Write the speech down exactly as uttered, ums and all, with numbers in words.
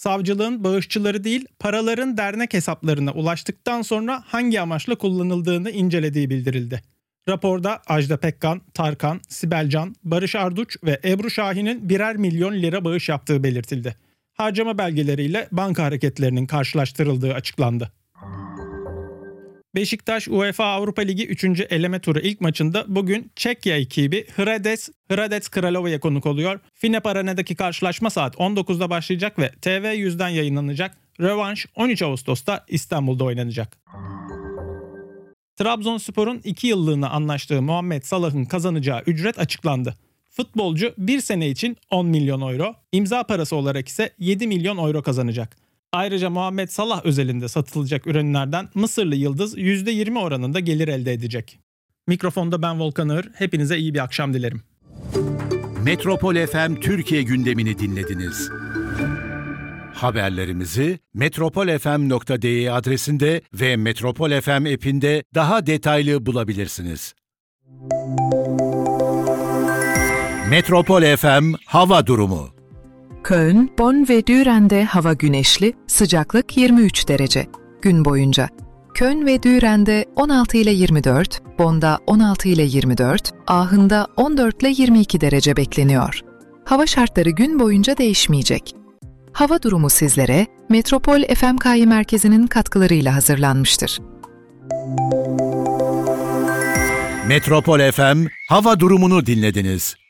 Savcılığın bağışçıları değil, paraların dernek hesaplarına ulaştıktan sonra hangi amaçla kullanıldığını incelediği bildirildi. Raporda Ajda Pekkan, Tarkan, Sibel Can, Barış Arduç ve Ebru Şahin'in birer milyon lira bağış yaptığı belirtildi. Harcama belgeleriyle banka hareketlerinin karşılaştırıldığı açıklandı. Beşiktaş UEFA Avrupa Ligi üçüncü eleme turu ilk maçında bugün Çekya ekibi Hradec, Hradec Kralova'ya konuk oluyor. Finep Arena'daki karşılaşma saat on dokuzda başlayacak ve T V yüzden yayınlanacak. Rövanş on üç Ağustos'ta İstanbul'da oynanacak. Trabzonspor'un iki yıllığına anlaştığı Muhammed Salah'ın kazanacağı ücret açıklandı. Futbolcu bir sene için on milyon euro, imza parası olarak ise yedi milyon euro kazanacak. Ayrıca Muhammed Salah özelinde satılacak ürünlerden Mısırlı Yıldız yüzde yirmi oranında gelir elde edecek. Mikrofonda ben Volkan Ağır, hepinize iyi bir akşam dilerim. Metropol F M Türkiye gündemini dinlediniz. Haberlerimizi metropol f m nokta d e adresinde ve Metropol F M app'inde daha detaylı bulabilirsiniz. Metropol F M hava durumu. Köln, Bonn ve Düren'de hava güneşli, sıcaklık yirmi üç derece. Gün boyunca Köln ve Düren'de on altı ile yirmi dört, Bonn'da on altı ile yirmi dört, Aachen'da on dört ile yirmi iki derece bekleniyor. Hava şartları gün boyunca değişmeyecek. Hava durumu sizlere Metropol F M K Merkezi'nin katkılarıyla hazırlanmıştır. Metropol F M hava durumunu dinlediniz.